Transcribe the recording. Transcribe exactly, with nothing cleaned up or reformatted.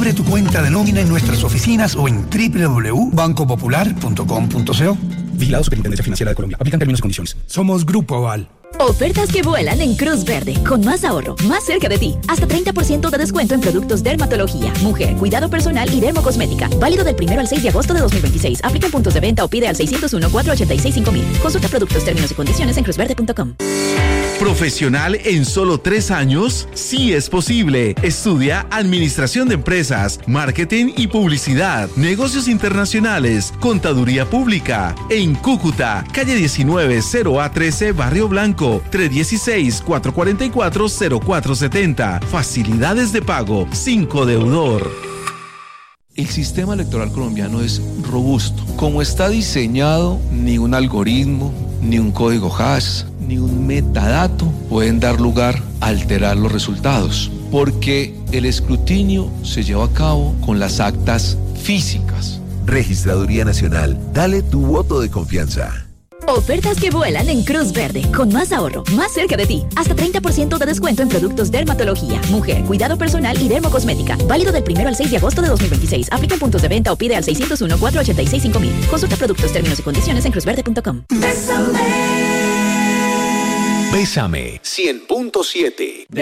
Abre tu cuenta de nómina en nuestras oficinas o en doble u doble u doble u punto banco popular punto com punto co. Vigilado Superintendencia Financiera de Colombia. Aplican términos y condiciones. Somos Grupo Aval. Ofertas que vuelan en Cruz Verde, con más ahorro, más cerca de ti. Hasta treinta por ciento de descuento en productos dermatología, mujer, cuidado personal y dermocosmética. Válido del primero al seis de agosto de dos mil veintiséis. Aplica en puntos de venta o pide al seiscientos uno, cuatrocientos ochenta y seis, cinco mil. Consulta productos, términos y condiciones en cruz verde punto com. ¿Profesional en solo tres años? Sí es posible. Estudia Administración de Empresas, Marketing y Publicidad, Negocios Internacionales, Contaduría Pública. En Cúcuta, calle diecinueve, cero A trece, Barrio Blanco, tres uno seis, cuatro cuatro cuatro, cero cuatro siete cero. Facilidades de pago, cinco deudor. El sistema electoral colombiano es robusto. Como está diseñado, ni un algoritmo, ni un código hash, ni un metadato pueden dar lugar a alterar los resultados, porque el escrutinio se lleva a cabo con las actas físicas. Registraduría Nacional, dale tu voto de confianza. Ofertas que vuelan en Cruz Verde, con más ahorro, más cerca de ti. Hasta treinta por ciento de descuento en productos dermatología, mujer, cuidado personal y dermocosmética. Válido del primero al seis de agosto de dos mil veintiséis. Aplica en puntos de venta o pide al seiscientos uno, cuatrocientos ochenta y seis, cinco mil. Consulta productos, términos y condiciones en cruz verde punto com. Bésame cien punto siete.